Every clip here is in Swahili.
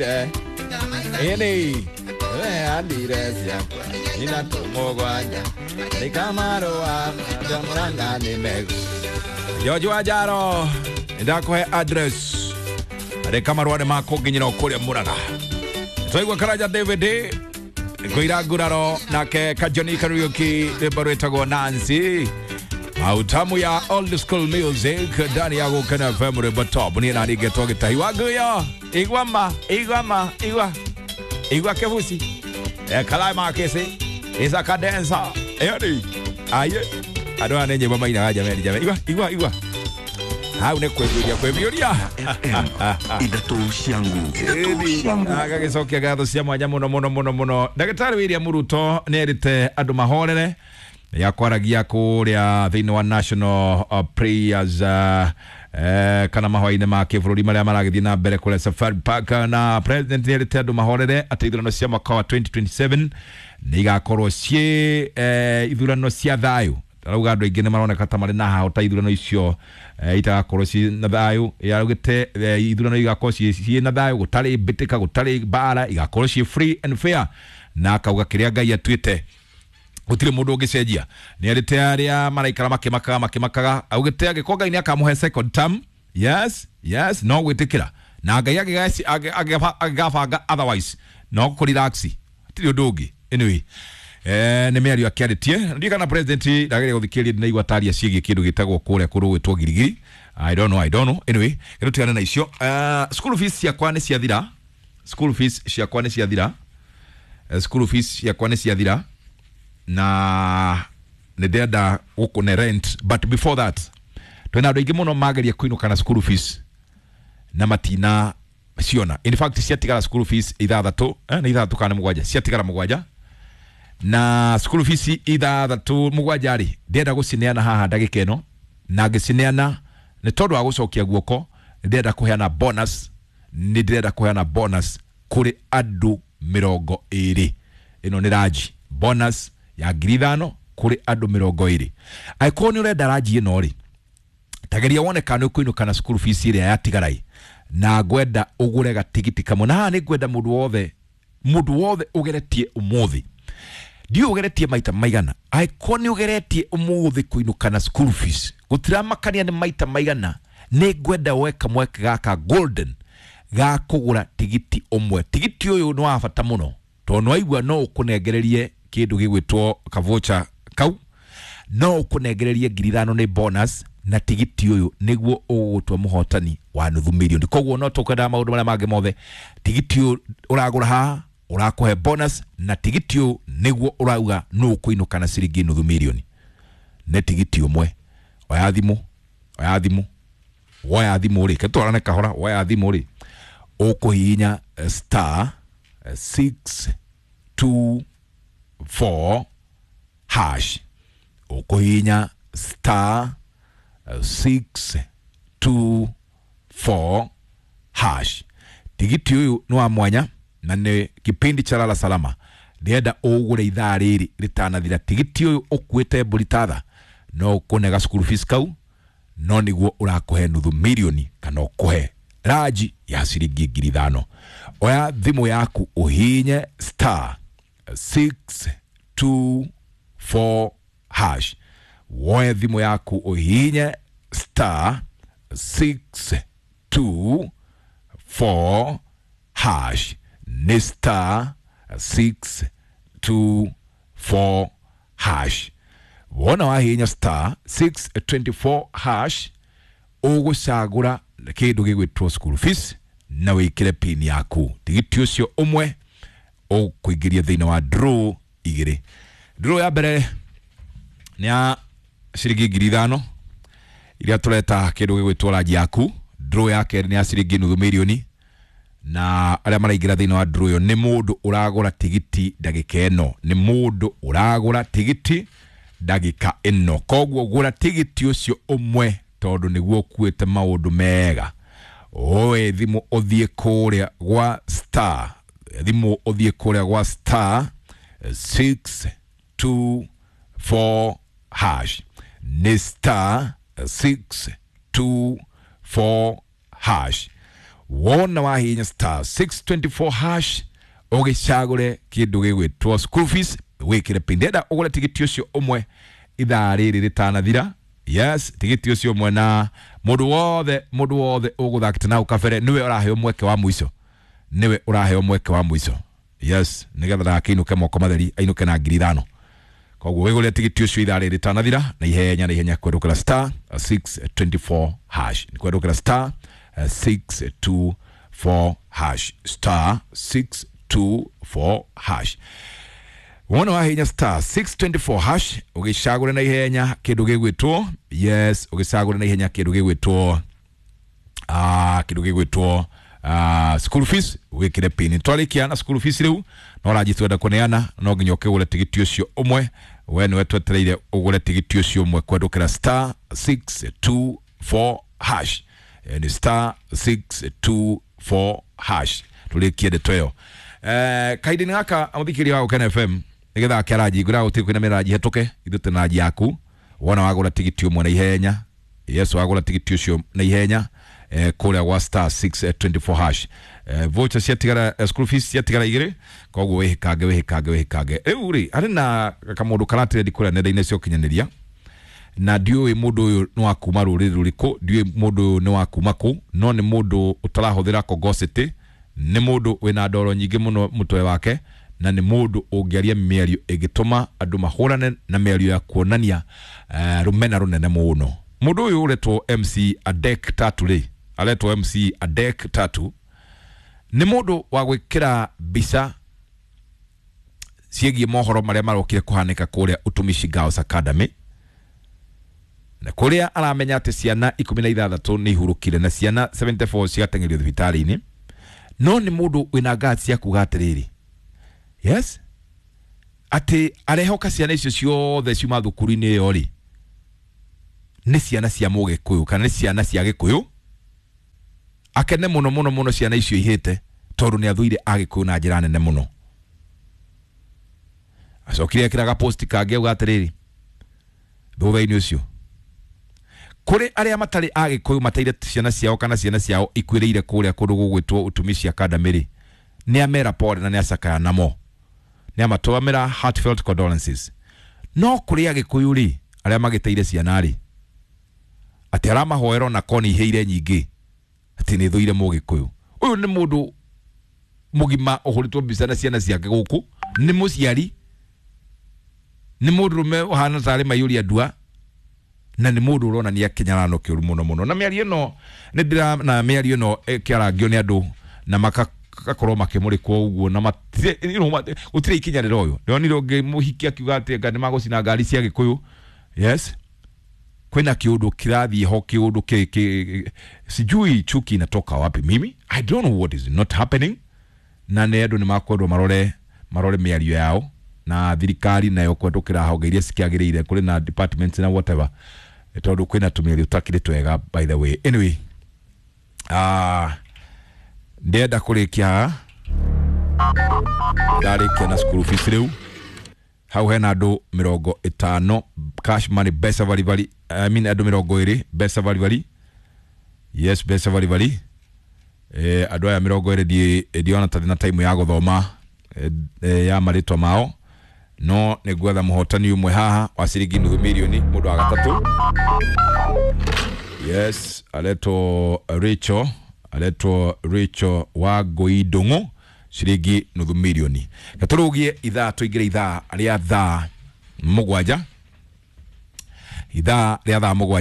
andire. Eni. Andire siapa. Ina tumogwanya. Ni kamaro jamuranga ni mego. Jojo ajaro. Ndako he address. Ade kamaro ade mako ginyino kule muraga. Toigwa karaja DVD. Goira guraro nake Kajoni Karaoke Liberetago Nancy. Mautamu ya old school music Dani ya gukana family batop ni nani getoge taiwa guya. Igwa kefusi. Kalai makese. Isa kadensa. Eyadi. Aye. Adwa nenye mama ina haja meni jame. Igwa. Hau ne kweburia. Idatoshi yangu. Agagicokia gatho cia mwanya muno. Ndagĩtarĩ William Ruto nĩerĩte andũ mahorere ya kwaragia kũrĩa thĩinĩ wa National Prayers kana mahoya-inĩ ma kĩbũrũri marĩa maragĩthiĩ na mbere kũrĩa Safari Park, na president nĩerĩte andũ mahorere atĩ ithurano cia mwaka wa 2027 nĩigakorwo ciĩ ithurano cia thayũ. Arauga andũ aingĩ nĩmaroneka ta marĩ na hao ta ithurano icio itagakorwo ci na thayũ. Yarugĩte ithurano igakorwo ci na thayũ, gũtarĩ mbĩtĩka, gũtarĩ mbara, igakorwo ci free and fair, na akauga kĩrĩa Ngai atuĩte gũtirĩ mũndũ ũngĩcenjia. Nĩerĩte arĩa maraikara makĩmakaga augĩte angĩkorwo Ngai nĩakamũhe second term, yes no gwĩtĩkĩra, na Ngai agĩgabanga otherwise no kũrelax, hatirĩ ũndũ ũngĩ. Anyway, nĩ mĩario akĩarĩtie. Ndikana president ndagĩrĩire gũthikĩrĩria ndĩnaigua taria ciĩgiĩ kĩndũ gĩtagwo kũrĩa kũrũgĩtwo Girigiri. I don't know. Anyway, gĩtũtigane na icio. School fees ciakwa nĩ ciathira. Na nĩndenda gũkũne rent, but before that twĩna andũ aingĩ mũno mageria kũinũka na school fees na matina ciona. In fact ciatigara school fees ithathatũ kana mũgwanja, ciatigara mũgwanja, na school fees ithathatũ mũgwanja rĩ ndenda gũcineana haha ndagĩka ĩno, na ngĩcineana nĩ tondũ wa gũcokia guoko. Ndenda kũheana bonus kũrĩ andũ 20. Ĩno nĩ ranji bonus ya 5,000 kũrĩ andũ 20. Aikoni ũrenda ranji ĩno rĩ, tageria wone kana ũkũinũka na school fees ĩrĩa yatigarai, na ngwenda ũgũre gatigiti kamwe. Na haha nĩ ngwenda mũndũ wothe ũgeretie ũmũthĩ. Ndiũ ũgeretie maita maigana. Aikoni ũgeretie ũmũthĩ kũinũka na school fees. Gũtiramakania nĩ maita maigana. Nĩ ngwenda weka mweke gaka golden ga kũgũra tigiti ũmwe. Tigiti ũyũ nĩ wa bata mũno, tondũ waigua no ũkũnengererie kĩndũ gĩgwĩtwo kavocha kau, no ũkũnengererie 5,000 nĩ bonus, na tigiti ũyũ nĩguo ũgũtua mũhotani wa $500,000. Koguo no tũkwenda maũndũ marĩa mangĩ mothe, tigiti ũyũ ũragũra haha ũrakũhe bonus, na tigiti ũyũ nĩguo ũrauga no ũkũinũka na ciringi $500,000. Nĩ tigiti ũmwe. Oya thimũ rĩ, ketwarane kahora. Oya thimũ rĩ, ũkũhihinya star 624 hash. Ũkũhihinya star 624 hash. Tigiti ũyũ nĩ wa mwanya na nĩ kipindi cha lala salama. Ndĩenda ũgũre ithaa rĩrĩ rĩtanathira. Tigiti ũyũ ũkuĩte mbũritatha, no ũkũnega school fees kau, no nĩguo ũrakũhe $500,000 kana ũkũhe ranji ya ciringi 5,000. Oya thimũ yaku ũhihinye star 624 hash. Woya thimũ yaku ũhihinye star 624 hash. Nĩ star 624 hash. Wona wahihinya star 624 hash, ũgũcagũra kĩndũ gĩgwĩtwo school fees na wĩkĩre pin yaku. Tigiti ũcio ũmwe ũkũingĩria thĩinĩ wa draw 2. Draw ya mbere nĩ ya ciringi 5,000 iria tũreta kĩndũ gĩgwĩtwo ranji yaku. Draw ya kerĩ nĩ ya ciringi $500,000, na arĩa maraingĩra thĩinĩ wa draw ĩyo nĩ mũndũ ũragũra tigiti ndagĩka ĩno. Koguo gũra tigiti ũcio ũmwe, tondũ nĩguo ũkuĩte maũndũ mega. Oe thimũ ũthiĩ kũrĩa gwa star 624 hash. Nĩ star 624 hash. wona wahinya star 624 hash ogicagure kindu gigwitwo school fees wikire pindenda ugure tigiti ucio umwe ithaa riri ritanathira. Yes, tigiti ucio umwe na mundu wothe uguthakite na ukabere niwe uraheo mweke wa mwiso. Niwe uraheo mweke wa mwiso. Yes, nigetha ndakinuke moko matheri ainuke na 5,000. Koguo wigure tigiti ucio ithaa riri ritanathira na ihenya kwendukira star 624 hash. Kwendukira star 624 hash. Star 624 hash. Wona wahinya star 624 hash ugicagure na ihenya kindu gigwitwo. Yes, ugicagure na ihenya kindu gigwitwo school fees wikire pin. Twalikia na school fees riu no rajitwenda kuneana no nginyoke ugure tigiti ucio umwe. We niwe twetereire ugure tigiti ucio umwe kwendukira star 624 hash. Ni star 624 hash. Tulikie detweyo kaidi ngaka amuthikiri wa Ken FM nigetha keraji gura utikwina miraji hetuke ithute naji yaku wona wagura tigiti umwe na ihenya. Yes, wagura tigiti ucio na ihenya kuria wa star 624 hash. Voucher ciatigara school fees ciatigara igire koguo wihikage uri ari na kamundu karatire dikura nenda-ini cio kinyaniria na ndiui mundu uyu no akuma ruriri ruriku ndiui mundu no akuma ku no ni mundu utarahuthira kogosity ni mundu wina ndoro nyingi muno mutwe wake na ni mundu ungiaria mĩario igituma andu mahurane na mĩario ya kuonania rumena runene muno. Mundu uyu uretwo MC Adek Tatu ri aletwo MC Adek Tatu ni mundu wa gwikira bisa ciegie mohoro maria marokire kuhanika kuria Utumishi Girls Academy na kuria aramenya ati ciana 16 ni ihurukire na ciana 74 ciatengerio thibitari-ini. No ni mundu wina gatsi ya kugatiriri. Yes, ati arehoka ciana icio ciothe ciuma thukuru-ini yori ni ciana cia Mugikuyu kana ni ciana cia Gikuyu. Akene muno ciana icio ihite tondu ni athuire Agikuyu na njira nene muno. Acokire kiraga post kage ugatiriri thutha-ini ucio kuri aria matari Agikuyu mateire ciana ciao kana ciana ciao ikwireire kuria kundu gugwitwo Utumishi Academy ri ni amera pole na ni asakaya namo ni amatwamira heartfelt condolences. No kuri Agikuyu ri aria magiteire ciana ri ati aramahoero na koni iheire nyingi ati ni thuire Mugikuyu. Uyu ni mundu mugima uhuritwo bisa na ciana ciake guku ni muciari ni mundu rume uhana tari mayuri adua na ni mundu urona ni akinyarano kiuru muno na miario no ni ndira na miario no kiaragio ni andu na makakorwo makimurikwo uguo na utire ikinyariro uyu ndoniro muhiki akiuga ati ngani magocina ngari cia Gikuyu. Yes, kwena kiundu kirathi ho kiundu sijui chuki inatoka wapi. Mimi I don't know what is not happening na nedo ni makwendwo marore miario yao na thirikari nayo kwendukira honge iria cikiagirire kuri na departments na whatever tondu kwina tumiario takire twega. By the way, anyway, ndenda kurikia ndarikia na school fees riu hau hena andu 50 cash money besa valivali. I mean andu 20 besa valivali. Yes, besa valivali. Andu aya 20 diona tathina time ya guthoma ya maritwa mao no ni gwetha muhotani umwe haha wa ciringi $1,000,000 mundu wa gatatu. Yes, aleto Rachel wa Goidongo ciringi $1,000,000. Gaturugie ithaa tuigire ithaa ria thaa mugwanja. Ithaa ria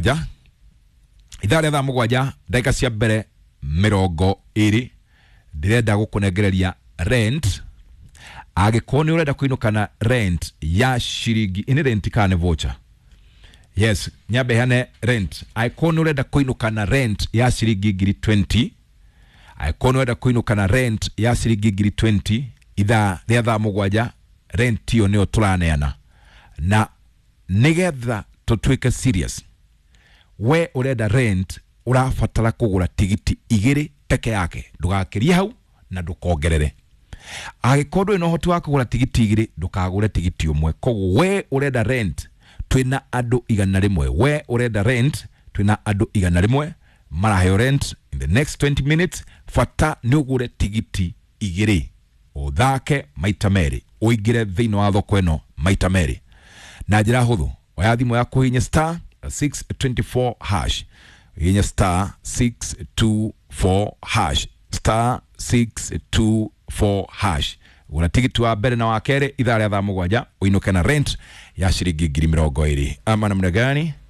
thaa mugwanja dakika cia mbere 20 ndirenda gukunengereria rent. Agikoni urenda kuinukana rent ya shiringi ini rent kana voucher. Yes, nyabe hane rent. Aikoni urenda kuinukana rent ya shiringi 20. Aikoni urenda kuinukana rent ya shiringi 20 ithaa ria thaa mugwanja. Rent iyo nio turaneana na nigetha tutwike serious. We urenda rent urafatara kugura tigiti igiri peke yake, ndugakirie hau na ndukongerere. Agikondo ino hoti wa kugura tigiti igiri ndukagure tigiti umwe. Koguo we urenda rent twina andu 100. We urenda rent twina andu 100 maraheo rent in the next 20 minutes fata nugure tigiti igiri uthake maita meri uigire thino wa thoko eno maita meri na njira huthu oya thimu yaku hinya star 624 hash hinya star 624 hash star 624 hash una tigiti wa mbere na wa kere ithaa ria thaa mugwanja uinuke na rent ya shiringi 20,000 ama namna gani?